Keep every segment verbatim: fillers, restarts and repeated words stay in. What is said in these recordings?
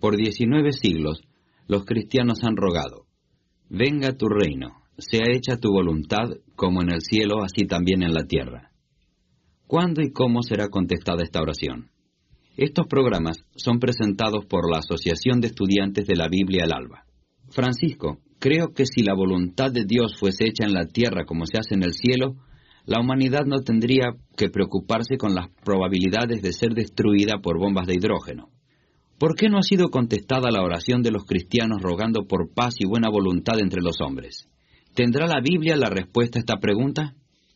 Por diecinueve siglos, los cristianos han rogado: venga tu reino, sea hecha tu voluntad, como en el cielo, así también en la tierra. ¿Cuándo y cómo será contestada esta oración? Estos programas son presentados por la Asociación de Estudiantes de la Biblia El Alba. Francisco, creo que si la voluntad de Dios fuese hecha en la tierra como se hace en el cielo, la humanidad no tendría que preocuparse con las probabilidades de ser destruida por bombas de hidrógeno. ¿Por qué no ha sido contestada la oración de los cristianos rogando por paz y buena voluntad entre los hombres? ¿Tendrá la Biblia la respuesta a esta pregunta?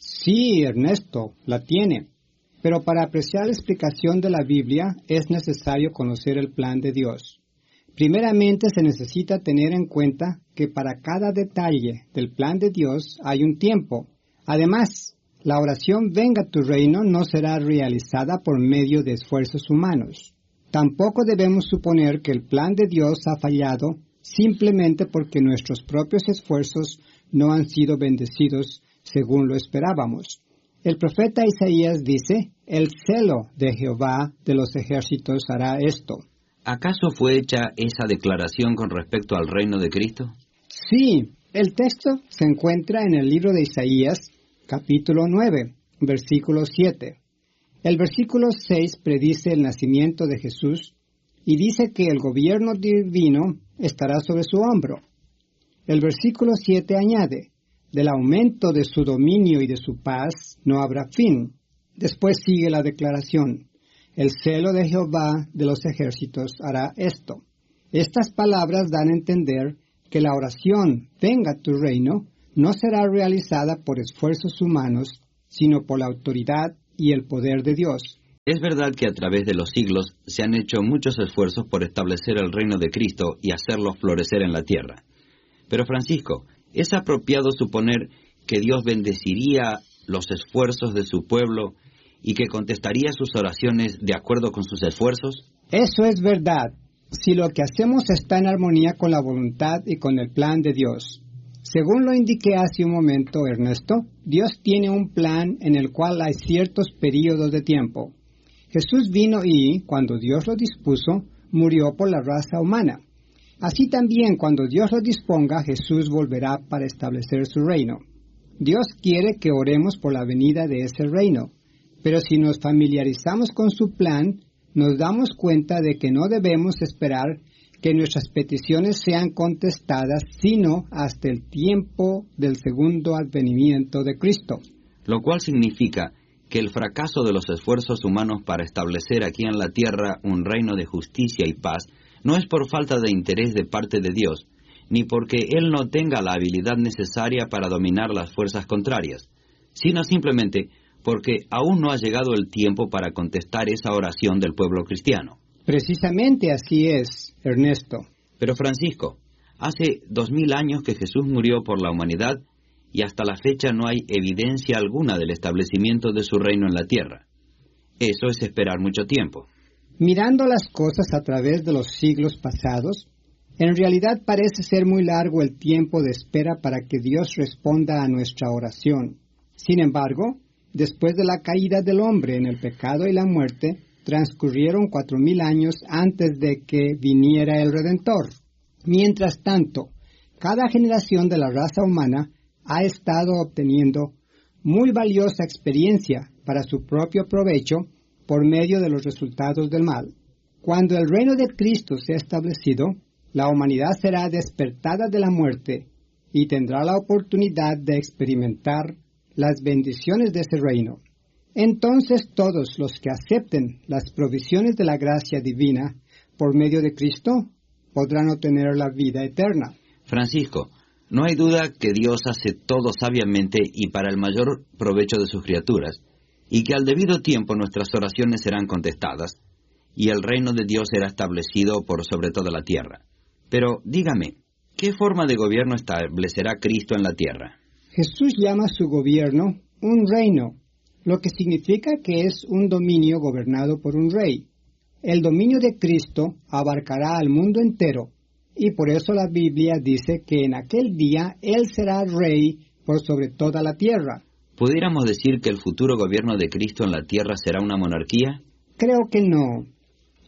Sí, Ernesto, la tiene. Pero para apreciar la explicación de la Biblia es necesario conocer el plan de Dios. Primeramente se necesita tener en cuenta que para cada detalle del plan de Dios hay un tiempo. Además, la oración venga tu reino no será realizada por medio de esfuerzos humanos. Tampoco debemos suponer que el plan de Dios ha fallado simplemente porque nuestros propios esfuerzos no han sido bendecidos según lo esperábamos. El profeta Isaías dice: el celo de Jehová de los ejércitos hará esto. ¿Acaso fue hecha esa declaración con respecto al reino de Cristo? Sí, el texto se encuentra en el libro de Isaías, capítulo nueve, versículo siete. El versículo seis predice el nacimiento de Jesús y dice que el gobierno divino estará sobre su hombro. El versículo siete añade: del aumento de su dominio y de su paz no habrá fin. Después sigue la declaración: el celo de Jehová de los ejércitos hará esto. Estas palabras dan a entender que la oración venga tu reino no será realizada por esfuerzos humanos, sino por la autoridad y el poder de Dios. Es verdad que a través de los siglos se han hecho muchos esfuerzos por establecer el reino de Cristo y hacerlo florecer en la tierra. Pero Francisco, ¿es apropiado suponer que Dios bendeciría los esfuerzos de su pueblo y que contestaría sus oraciones de acuerdo con sus esfuerzos? Eso es verdad, si lo que hacemos está en armonía con la voluntad y con el plan de Dios. Según lo indiqué hace un momento, Ernesto, Dios tiene un plan en el cual hay ciertos períodos de tiempo. Jesús vino y, cuando Dios lo dispuso, murió por la raza humana. Así también, cuando Dios lo disponga, Jesús volverá para establecer su reino. Dios quiere que oremos por la venida de ese reino, pero si nos familiarizamos con su plan, nos damos cuenta de que no debemos esperar que nuestras peticiones sean contestadas, sino hasta el tiempo del segundo advenimiento de Cristo. Lo cual significa que el fracaso de los esfuerzos humanos para establecer aquí en la tierra un reino de justicia y paz no es por falta de interés de parte de Dios, ni porque Él no tenga la habilidad necesaria para dominar las fuerzas contrarias, sino simplemente porque aún no ha llegado el tiempo para contestar esa oración del pueblo cristiano. Precisamente así es, Ernesto. Pero Francisco, hace dos mil años que Jesús murió por la humanidad y hasta la fecha no hay evidencia alguna del establecimiento de su reino en la tierra. Eso es esperar mucho tiempo. Mirando las cosas a través de los siglos pasados, en realidad parece ser muy largo el tiempo de espera para que Dios responda a nuestra oración. Sin embargo, después de la caída del hombre en el pecado y la muerte, transcurrieron cuatro mil años antes de que viniera el Redentor. Mientras tanto, cada generación de la raza humana ha estado obteniendo muy valiosa experiencia para su propio provecho por medio de los resultados del mal. Cuando el reino de Cristo sea establecido, la humanidad será despertada de la muerte y tendrá la oportunidad de experimentar las bendiciones de ese reino. Entonces todos los que acepten las provisiones de la gracia divina por medio de Cristo podrán obtener la vida eterna. Francisco, no hay duda que Dios hace todo sabiamente y para el mayor provecho de sus criaturas, y que al debido tiempo nuestras oraciones serán contestadas, y el reino de Dios será establecido por sobre toda la tierra. Pero dígame, ¿qué forma de gobierno establecerá Cristo en la tierra? Jesús llama su gobierno un reino, lo que significa que es un dominio gobernado por un rey. El dominio de Cristo abarcará al mundo entero, y por eso la Biblia dice que en aquel día Él será rey por sobre toda la tierra. ¿Pudiéramos decir que el futuro gobierno de Cristo en la tierra será una monarquía? Creo que no.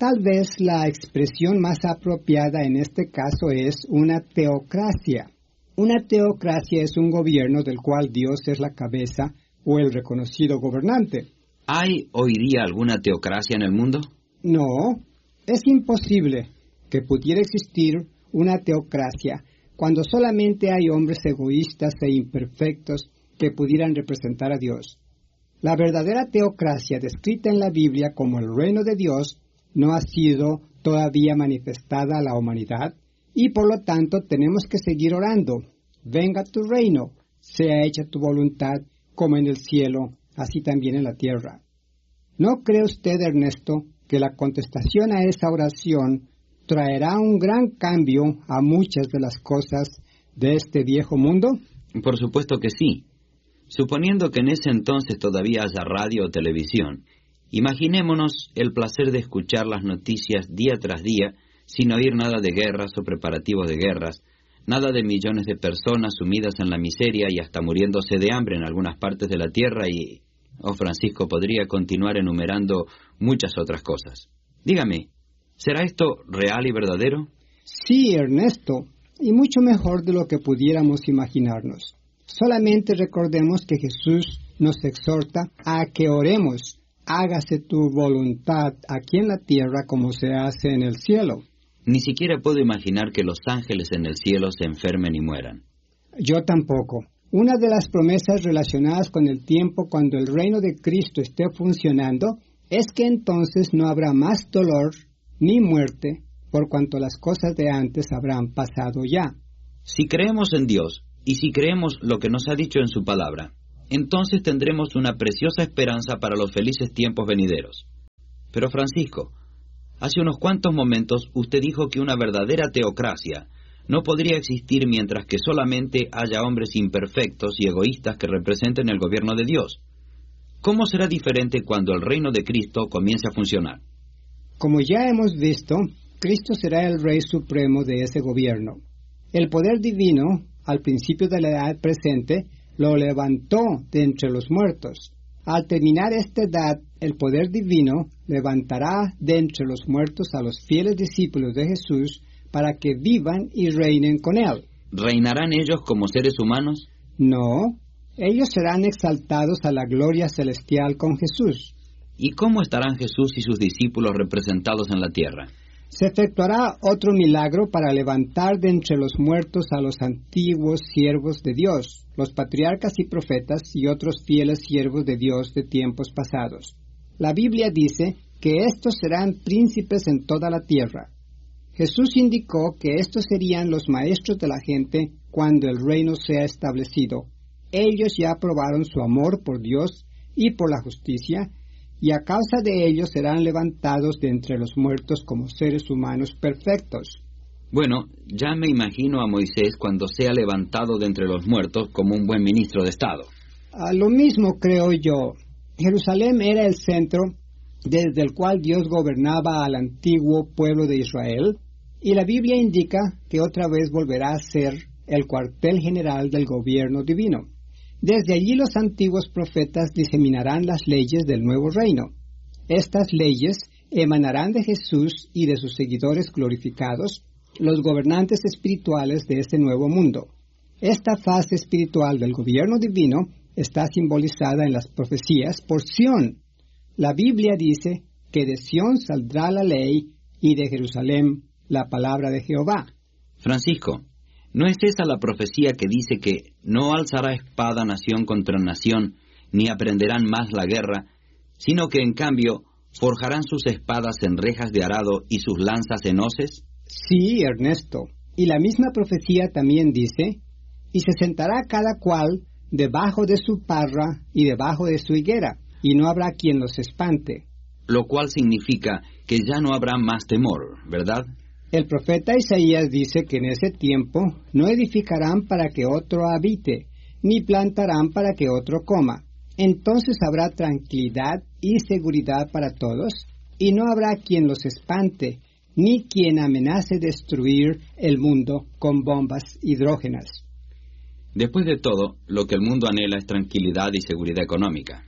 Tal vez la expresión más apropiada en este caso es una teocracia. Una teocracia es un gobierno del cual Dios es la cabeza o el reconocido gobernante. ¿Hay hoy día alguna teocracia en el mundo? No, es imposible que pudiera existir una teocracia cuando solamente hay hombres egoístas e imperfectos que pudieran representar a Dios. La verdadera teocracia descrita en la Biblia como el reino de Dios no ha sido todavía manifestada a la humanidad y por lo tanto tenemos que seguir orando. Venga tu reino, sea hecha tu voluntad como en el cielo, así también en la tierra. ¿No cree usted, Ernesto, que la contestación a esa oración traerá un gran cambio a muchas de las cosas de este viejo mundo? Por supuesto que sí. Suponiendo que en ese entonces todavía haya radio o televisión, imaginémonos el placer de escuchar las noticias día tras día sin oír nada de guerras o preparativos de guerras, nada de millones de personas sumidas en la miseria y hasta muriéndose de hambre en algunas partes de la tierra y... Oh, Francisco, podría continuar enumerando muchas otras cosas. Dígame, ¿será esto real y verdadero? Sí, Ernesto, y mucho mejor de lo que pudiéramos imaginarnos. Solamente recordemos que Jesús nos exhorta a que oremos, hágase tu voluntad aquí en la tierra como se hace en el cielo. Ni siquiera puedo imaginar que los ángeles en el cielo se enfermen y mueran. Yo tampoco. Una de las promesas relacionadas con el tiempo cuando el reino de Cristo esté funcionando es que entonces no habrá más dolor ni muerte, por cuanto las cosas de antes habrán pasado ya. Si creemos en Dios, y si creemos lo que nos ha dicho en su palabra, entonces tendremos una preciosa esperanza para los felices tiempos venideros. Pero Francisco, hace unos cuantos momentos usted dijo que una verdadera teocracia no podría existir mientras que solamente haya hombres imperfectos y egoístas que representen el gobierno de Dios. ¿Cómo será diferente cuando el reino de Cristo comience a funcionar? Como ya hemos visto, Cristo será el Rey Supremo de ese gobierno. El poder divino, al principio de la edad presente, lo levantó de entre los muertos. Al terminar esta edad, el poder divino levantará de entre los muertos a los fieles discípulos de Jesús para que vivan y reinen con Él. ¿Reinarán ellos como seres humanos? No, ellos serán exaltados a la gloria celestial con Jesús. ¿Y cómo estarán Jesús y sus discípulos representados en la tierra? Se efectuará otro milagro para levantar de entre los muertos a los antiguos siervos de Dios, los patriarcas y profetas y otros fieles siervos de Dios de tiempos pasados. La Biblia dice que estos serán príncipes en toda la tierra. Jesús indicó que estos serían los maestros de la gente cuando el reino sea establecido. Ellos ya probaron su amor por Dios y por la justicia, y a causa de ellos serán levantados de entre los muertos como seres humanos perfectos. Bueno, ya me imagino a Moisés cuando sea levantado de entre los muertos como un buen ministro de Estado. A lo mismo creo yo. Jerusalén era el centro desde el cual Dios gobernaba al antiguo pueblo de Israel, y la Biblia indica que otra vez volverá a ser el cuartel general del gobierno divino. Desde allí los antiguos profetas diseminarán las leyes del nuevo reino. Estas leyes emanarán de Jesús y de sus seguidores glorificados, los gobernantes espirituales de este nuevo mundo. Esta fase espiritual del gobierno divino está simbolizada en las profecías por Sión. La Biblia dice que de Sión saldrá la ley y de Jerusalén la palabra de Jehová. Francisco, ¿no es esa la profecía que dice que no alzará espada nación contra nación, ni aprenderán más la guerra, sino que en cambio forjarán sus espadas en rejas de arado y sus lanzas en hoces? Sí, Ernesto. Y la misma profecía también dice, y se sentará cada cual debajo de su parra y debajo de su higuera, y no habrá quien los espante. Lo cual significa que ya no habrá más temor, ¿verdad? El profeta Isaías dice que en ese tiempo no edificarán para que otro habite, ni plantarán para que otro coma. Entonces habrá tranquilidad y seguridad para todos, y no habrá quien los espante, ni quien amenace destruir el mundo con bombas hidrógenas. Después de todo, lo que el mundo anhela es tranquilidad y seguridad económica.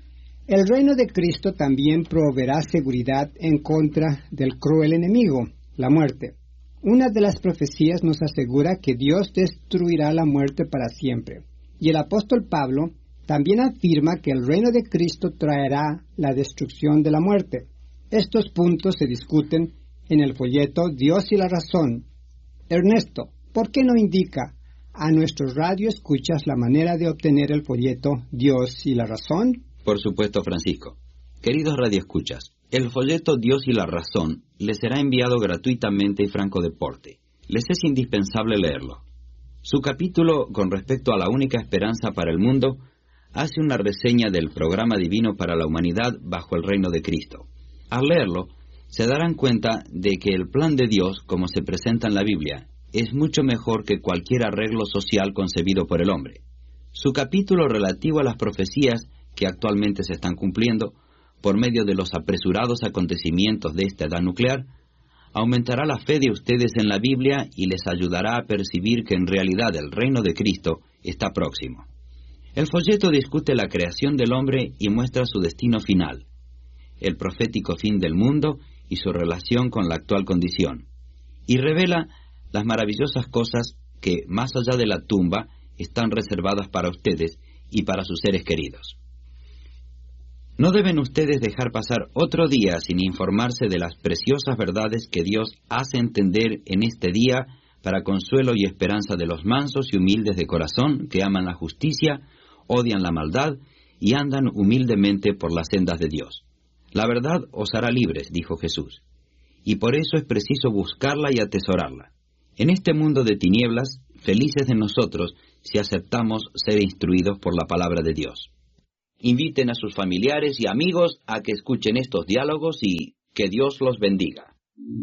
El reino de Cristo también proveerá seguridad en contra del cruel enemigo, la muerte. Una de las profecías nos asegura que Dios destruirá la muerte para siempre. Y el apóstol Pablo también afirma que el reino de Cristo traerá la destrucción de la muerte. Estos puntos se discuten en el folleto Dios y la razón. Ernesto, ¿por qué no indica a nuestros radioescuchas la manera de obtener el folleto Dios y la razón? Por supuesto, Francisco. Queridos radioescuchas, el folleto Dios y la razón les será enviado gratuitamente y franco de porte. Les es indispensable leerlo. Su capítulo, con respecto a la única esperanza para el mundo, hace una reseña del programa divino para la humanidad bajo el reino de Cristo. Al leerlo, se darán cuenta de que el plan de Dios, como se presenta en la Biblia, es mucho mejor que cualquier arreglo social concebido por el hombre. Su capítulo relativo a las profecías que actualmente se están cumpliendo, por medio de los apresurados acontecimientos de esta edad nuclear, aumentará la fe de ustedes en la Biblia y les ayudará a percibir que en realidad el reino de Cristo está próximo. El folleto discute la creación del hombre y muestra su destino final, el profético fin del mundo y su relación con la actual condición, y revela las maravillosas cosas que, más allá de la tumba, están reservadas para ustedes y para sus seres queridos. No deben ustedes dejar pasar otro día sin informarse de las preciosas verdades que Dios hace entender en este día para consuelo y esperanza de los mansos y humildes de corazón que aman la justicia, odian la maldad y andan humildemente por las sendas de Dios. La verdad os hará libres, dijo Jesús, y por eso es preciso buscarla y atesorarla. En este mundo de tinieblas, felices de nosotros si aceptamos ser instruidos por la palabra de Dios. Inviten a sus familiares y amigos a que escuchen estos diálogos y que Dios los bendiga.